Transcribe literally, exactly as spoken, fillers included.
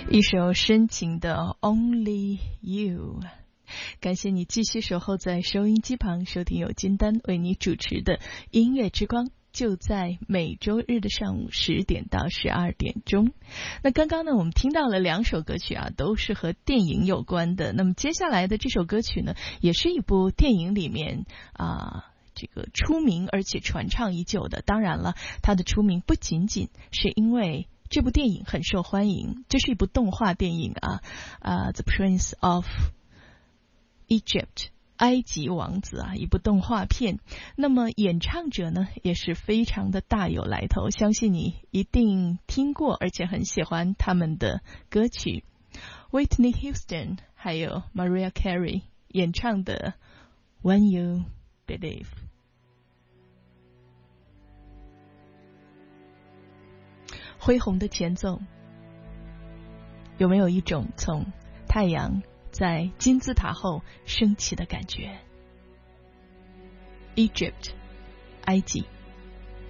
一首深情的 Only You。 感谢你继续守候在收音机旁，收听由金丹为你主持的音乐之光，就在每周日的上午十点到十二点钟。那刚刚呢，我们听到了两首歌曲啊，都是和电影有关的。那么接下来的这首歌曲呢，也是一部电影里面啊这个出名而且传唱已久的。当然了，它的出名不仅仅是因为这部电影很受欢迎，这是一部动画电影啊，啊 The Prince of Egypt， 埃及王子啊，一部动画片。那么演唱者呢，也是非常的大有来头，相信你一定听过，而且很喜欢他们的歌曲。Whitney Houston 还有 Mariah Carey 演唱的 When You Believe。恢宏的前奏，有没有一种从太阳在金字塔后升起的感觉？ Egypt， 埃及。